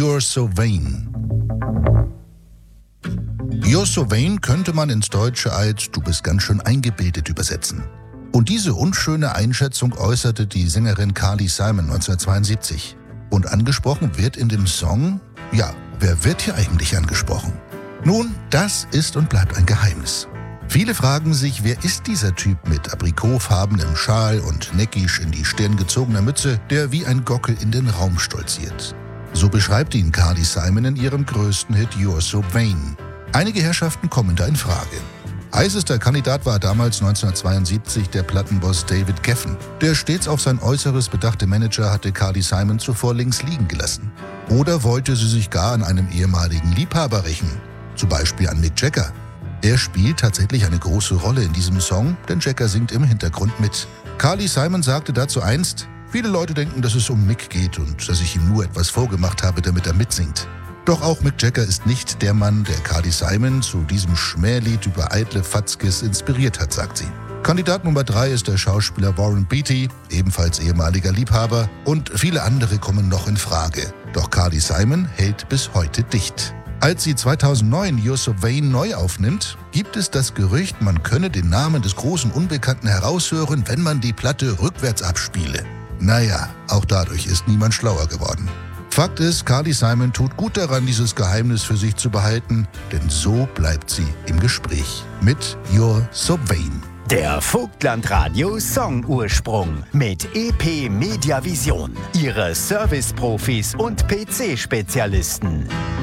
You're So Vain. You're So Vain könnte man ins Deutsche als Du bist ganz schön eingebildet übersetzen. Und diese unschöne Einschätzung äußerte die Sängerin Carly Simon 1972. Und angesprochen wird in dem Song, ja, wer wird hier eigentlich angesprochen? Nun, das ist und bleibt ein Geheimnis. Viele fragen sich, wer ist dieser Typ mit aprikotfarbenem Schal und neckisch in die Stirn gezogener Mütze, der wie ein Gockel in den Raum stolziert? So beschreibt ihn Carly Simon in ihrem größten Hit You're So Vain. Einige Herrschaften kommen da in Frage. Heißester Kandidat war damals 1972 der Plattenboss David Geffen. Der stets auf sein Äußeres bedachte Manager hatte Carly Simon zuvor links liegen gelassen. Oder wollte sie sich gar an einem ehemaligen Liebhaber rächen, zum Beispiel an Mick Jagger. Er spielt tatsächlich eine große Rolle in diesem Song, denn Jagger singt im Hintergrund mit. Carly Simon sagte dazu einst, viele Leute denken, dass es um Mick geht und dass ich ihm nur etwas vorgemacht habe, damit er mitsingt. Doch auch Mick Jagger ist nicht der Mann, der Carly Simon zu diesem Schmählied über eitle Fatzkes inspiriert hat, sagt sie. Kandidat Nummer 3 ist der Schauspieler Warren Beatty, ebenfalls ehemaliger Liebhaber, und viele andere kommen noch in Frage. Doch Carly Simon hält bis heute dicht. Als sie 2009 You're So Vain neu aufnimmt, gibt es das Gerücht, man könne den Namen des großen Unbekannten heraushören, wenn man die Platte rückwärts abspiele. Naja, auch dadurch ist niemand schlauer geworden. Fakt ist, Carly Simon tut gut daran, dieses Geheimnis für sich zu behalten, denn so bleibt sie im Gespräch mit You're So Vain. Der Vogtlandradio Song-Ursprung mit EP Mediavision. Ihre Service-Profis und PC-Spezialisten.